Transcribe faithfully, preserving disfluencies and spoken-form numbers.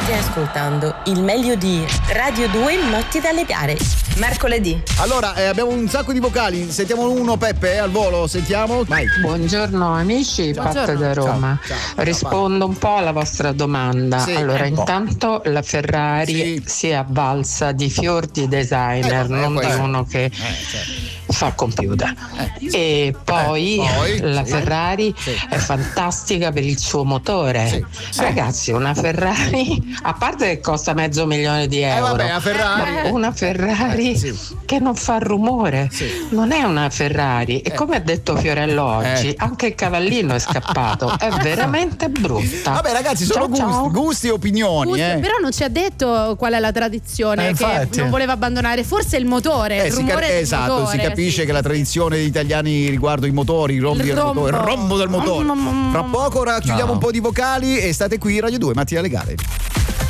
State ascoltando il meglio di Radio due Notti dalle Gare. Mercoledì. Allora, eh, abbiamo un sacco di vocali. Sentiamo uno, Peppe, al volo. Sentiamo. Vai. Buongiorno amici, Pat da Roma. Ciao, ciao, Rispondo un po' alla vostra domanda. Sì, allora, un po'. intanto la Ferrari Sì. si è avvalsa di fior di designer, Eh, non eh, di eh. uno che Eh, certo. fa computer. E poi, Eh, poi, la sì. Ferrari Sì. è fantastica per il suo motore. Sì, sì. Ragazzi, una Ferrari, a parte che costa mezzo milione di Eh, euro, vabbè, la Ferrari. ma una Ferrari Eh, sì. che non fa rumore, Sì. non è una Ferrari. E come ha detto Fiorello oggi, Eh. anche il cavallino è scappato. È veramente brutta. Vabbè, ragazzi, sono Ciao, gusti, ciao. gusti e opinioni. Gusto, eh. però non ci ha detto qual è la tradizione Eh, che infatti. non voleva abbandonare. Forse il motore, Eh, il si rumore ca- del esatto, motore, si capisce sì. che la tradizione degli italiani riguardo i motori, i rombi Il del motore, il rombo. rombo del motore. Mm, mm, mm. Fra poco ora chiudiamo No. un po' di vocali e state qui, Radio due, Mattina Legale.